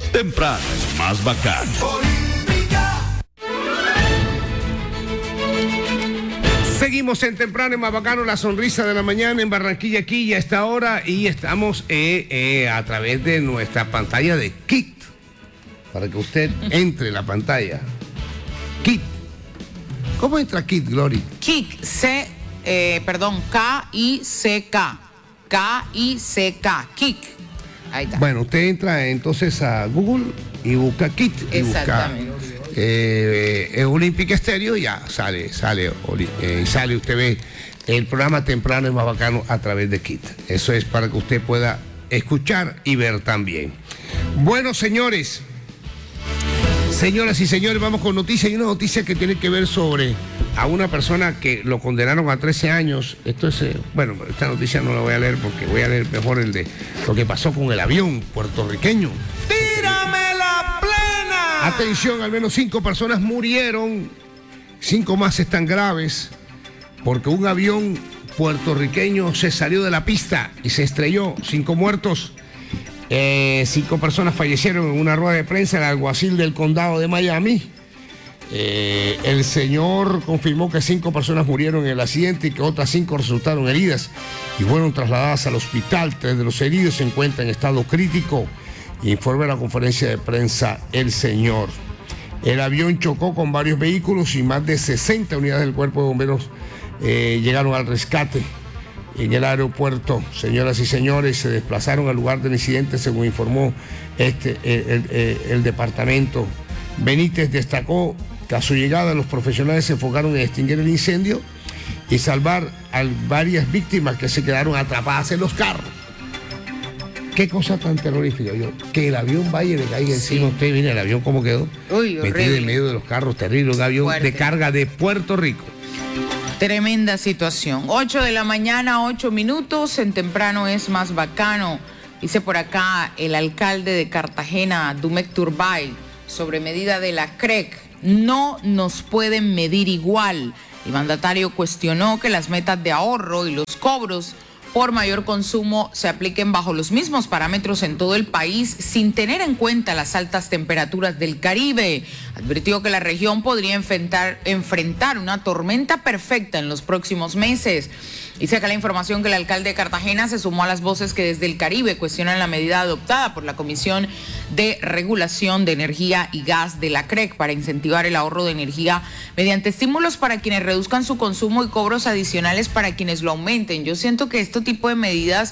Temprano es más bacano. Seguimos en Temprano es más bacano, la sonrisa de la mañana en Barranquilla aquí a esta hora, y estamos a través de nuestra pantalla de Kit, para que usted entre en la pantalla. Kit. ¿Cómo entra Kit, Glory? Kik, K-I-C-K. K-I-C-K. Kik. Ahí está. Bueno, usted entra entonces a Google y busca Kit. Exactamente. Olímpica Estéreo, ya sale usted ve el programa Temprano es más bacano a través de Kit. Eso es para que usted pueda escuchar y ver también. Bueno, señoras y señores, vamos con noticias. Hay una noticia que tiene que ver sobre a una persona que lo condenaron a 13 años. Esto es, bueno, esta noticia no la voy a leer porque voy a leer mejor el de lo que pasó con el avión puertorriqueño. ¡Tírame la plena! Atención, al menos 5 personas murieron, 5 más están graves, porque un avión puertorriqueño se salió de la pista y se estrelló. 5 muertos. 5 personas fallecieron en una rueda de prensa. El alguacil del condado de Miami, el señor confirmó que 5 personas murieron en el accidente y que otras 5 resultaron heridas y fueron trasladadas al hospital. 3 de los heridos se encuentran en estado crítico, informa en la conferencia de prensa el señor. El avión chocó con varios vehículos y más de 60 unidades del cuerpo de bomberos llegaron al rescate. En el aeropuerto, señoras y señores, se desplazaron al lugar del incidente, según informó el departamento. Benítez destacó que a su llegada los profesionales se enfocaron en extinguir el incendio y salvar a varias víctimas que se quedaron atrapadas en los carros. Qué cosa tan terrorífica, que el avión vaya y le caiga encima. Usted mire el avión cómo quedó. Metido en medio de los carros, terrible, un avión fuerte de carga de Puerto Rico. Tremenda situación. 8 de la mañana, 8 minutos, en Temprano es más bacano. Dice por acá el alcalde de Cartagena, Dumek Turbay, sobre medida de la CREC. No nos pueden medir igual. El mandatario cuestionó que las metas de ahorro y los cobros por mayor consumo se apliquen bajo los mismos parámetros en todo el país sin tener en cuenta las altas temperaturas del Caribe. Advirtió que la región podría enfrentar una tormenta perfecta en los próximos meses. Dice acá la información que el alcalde de Cartagena se sumó a las voces que desde el Caribe cuestionan la medida adoptada por la Comisión de Regulación de Energía y Gas de la CREC para incentivar el ahorro de energía mediante estímulos para quienes reduzcan su consumo y cobros adicionales para quienes lo aumenten. Yo siento que este tipo de medidas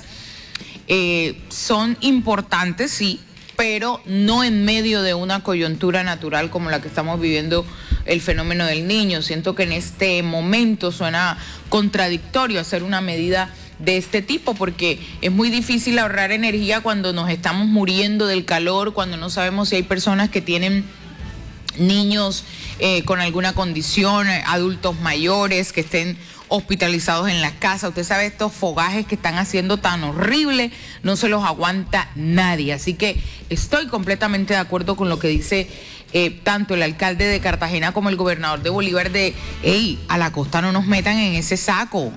son importantes, sí, pero no en medio de una coyuntura natural como la que estamos viviendo, el fenómeno del Niño. Siento que en este momento suena contradictorio hacer una medida de este tipo, porque es muy difícil ahorrar energía cuando nos estamos muriendo del calor, cuando no sabemos si hay personas que tienen niños con alguna condición, adultos mayores que estén hospitalizados en la casa. Usted sabe, estos fogajes que están haciendo tan horrible, no se los aguanta nadie. Así que estoy completamente de acuerdo con lo que dice tanto el alcalde de Cartagena como el gobernador de Bolívar de, a la costa no nos metan en ese saco,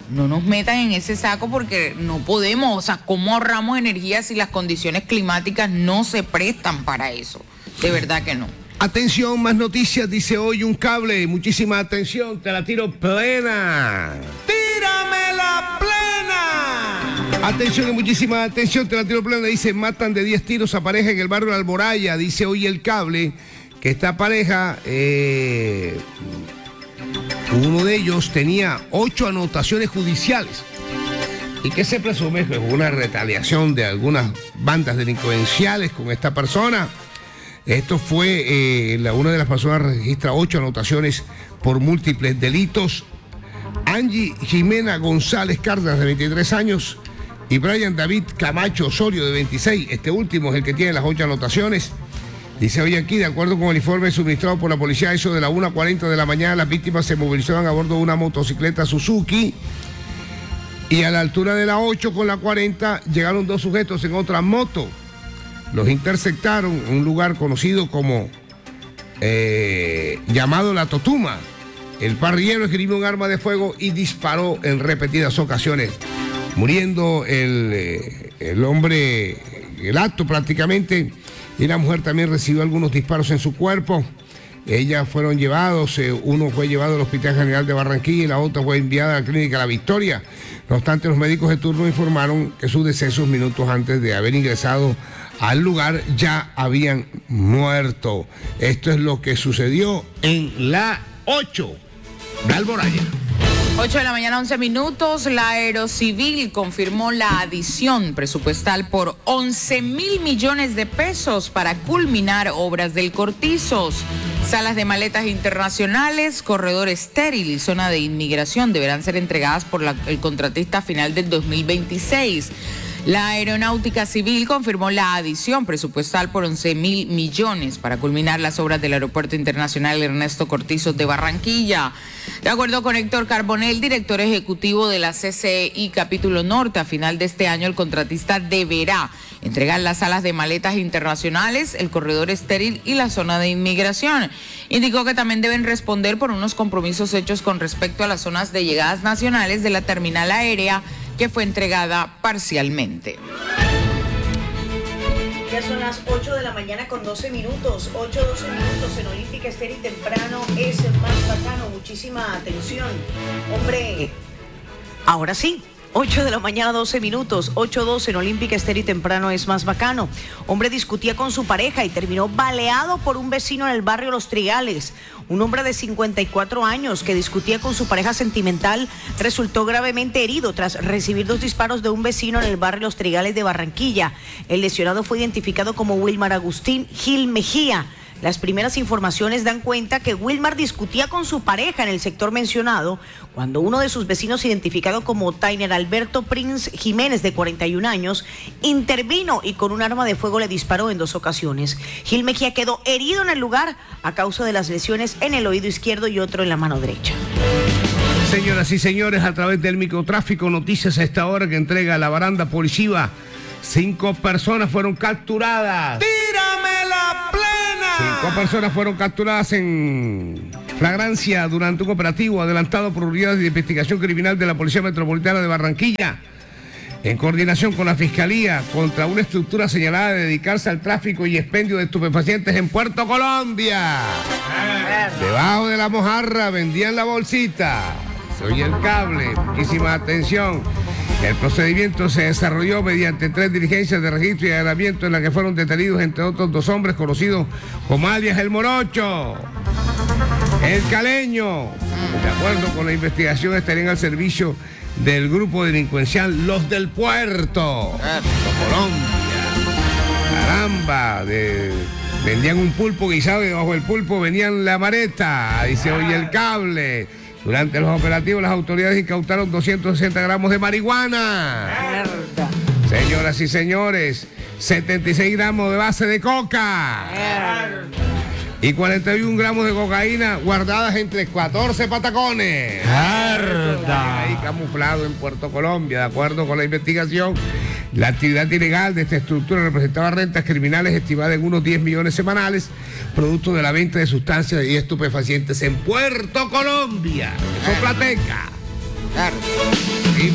porque no podemos, o sea, ¿cómo ahorramos energía si las condiciones climáticas no se prestan para eso? De verdad que no. Atención, más noticias, dice hoy un cable, muchísima atención, te la tiro plena. ¡Tírame la plena! Atención y muchísima atención, te la tiro plena, dice, matan de 10 tiros a pareja en el barrio de Alboraya, dice hoy el cable, que esta pareja, uno de ellos tenía 8 anotaciones judiciales. ¿Y qué se presume? Que hubo una retaliación de algunas bandas delincuenciales con esta persona. Esto fue, una de las personas registra 8 anotaciones por múltiples delitos. Angie Jimena González Cárdenas, de 23 años, y Brian David Camacho Osorio, de 26. Este último es el que tiene las 8 anotaciones. Dice hoy aquí, de acuerdo con el informe suministrado por la policía, eso de la 1:40 de la mañana, las víctimas se movilizaban a bordo de una motocicleta Suzuki. Y a la altura de la 8 con la 40 llegaron 2 sujetos en otra moto. Los interceptaron en un lugar conocido como llamado La Totuma. El parrillero esgrimió un arma de fuego y disparó en repetidas ocasiones, muriendo el hombre, el acto prácticamente, y la mujer también recibió algunos disparos en su cuerpo. Ellas fueron llevados, uno fue llevado al Hospital General de Barranquilla y la otra fue enviada a la Clínica La Victoria. No obstante, los médicos de turno informaron que sus decesos minutos antes de haber ingresado al lugar ya habían muerto. Esto es lo que sucedió en la 8 de Alboraya. 8 de la mañana, 11 minutos. La Aerocivil confirmó la adición presupuestal por 11.000 millones de pesos para culminar obras del Cortizos. Salas de maletas internacionales, corredor estéril y zona de inmigración deberán ser entregadas por el contratista a final del 2026. La Aeronáutica Civil confirmó la adición presupuestal por 11.000 millones para culminar las obras del Aeropuerto Internacional Ernesto Cortizos de Barranquilla. De acuerdo con Héctor Carbonell, director ejecutivo de la CCI Capítulo Norte, a final de este año el contratista deberá entregar las salas de maletas internacionales, el corredor estéril y la zona de inmigración. Indicó que también deben responder por unos compromisos hechos con respecto a las zonas de llegadas nacionales de la terminal aérea, que fue entregada parcialmente. Ya son las 8 de la mañana con 12 minutos, 8-12 minutos en Olímpica Estéril temprano es más bacano, muchísima atención. Hombre, ahora sí. 8 de la mañana, 12 minutos, 8:12 en Olímpica Estéril temprano es más bacano. Hombre discutía con su pareja y terminó baleado por un vecino en el barrio Los Trigales. Un hombre de 54 años que discutía con su pareja sentimental resultó gravemente herido tras recibir 2 disparos de un vecino en el barrio Los Trigales de Barranquilla. El lesionado fue identificado como Wilmar Agustín Gil Mejía. Las primeras informaciones dan cuenta que Wilmar discutía con su pareja en el sector mencionado cuando uno de sus vecinos, identificado como Tainer Alberto Prince Jiménez, de 41 años, intervino y con un arma de fuego le disparó en 2 ocasiones. Gil Mejía quedó herido en el lugar a causa de las lesiones en el oído izquierdo y otro en la mano derecha. Señoras y señores, a través del microtráfico, noticias a esta hora que entrega la baranda policiva. 5 personas fueron capturadas. ¡Tírame la plena! 5 personas fueron capturadas en flagrancia durante un operativo adelantado por unidades de investigación criminal de la Policía Metropolitana de Barranquilla, en coordinación con la Fiscalía, contra una estructura señalada de dedicarse al tráfico y expendio de estupefacientes en Puerto Colombia. Debajo de la mojarra vendían la bolsita. Se oye el cable. Muchísima atención. El procedimiento se desarrolló mediante 3 diligencias de registro y allanamiento en las que fueron detenidos, entre otros, 2 hombres conocidos como alias El Morocho, El Caleño. De acuerdo con la investigación, estarían al servicio del grupo delincuencial Los del Puerto, Colombia. Caramba, vendían un pulpo guisado y debajo del pulpo venían la mareta. Ahí se oye el cable. Durante los operativos, las autoridades incautaron 260 gramos de marihuana. Mierda. Señoras y señores, 76 gramos de base de coca. Mierda. Y 41 gramos de cocaína guardadas entre 14 patacones. Ahí camuflado en Puerto Colombia. De acuerdo con la investigación, la actividad ilegal de esta estructura representaba rentas criminales estimadas en unos 10 millones semanales, producto de la venta de sustancias y estupefacientes en Puerto Colombia. Soplateca. Sí.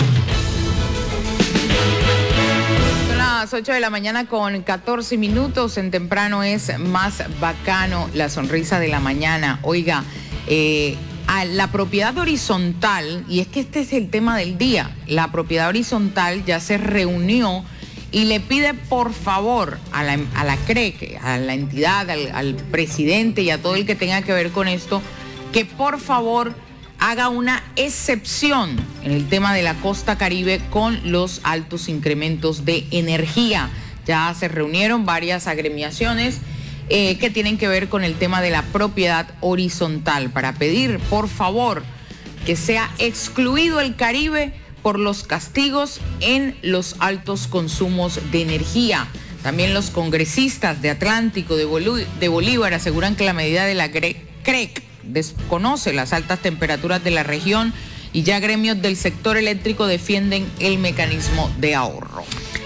Son las 8 de la mañana con 14 minutos. En temprano es más bacano, la sonrisa de la mañana. Oiga, a la propiedad horizontal, y es que este es el tema del día, la propiedad horizontal ya se reunió y le pide por favor a la CREC, a la entidad, al presidente y a todo el que tenga que ver con esto, que por favor haga una excepción en el tema de la costa Caribe con los altos incrementos de energía. Ya se reunieron varias agremiaciones que tienen que ver con el tema de la propiedad horizontal para pedir, por favor, que sea excluido el Caribe por los castigos en los altos consumos de energía. También los congresistas de Atlántico, de Bolívar, aseguran que la medida de la CREC desconoce las altas temperaturas de la región y ya gremios del sector eléctrico defienden el mecanismo de ahorro.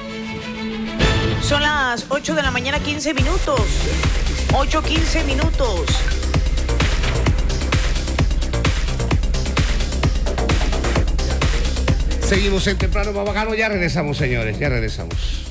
Son las 8 de la mañana, 15 minutos. 8:15 minutos. Seguimos en temprano más bacano. Ya regresamos, señores. Ya regresamos.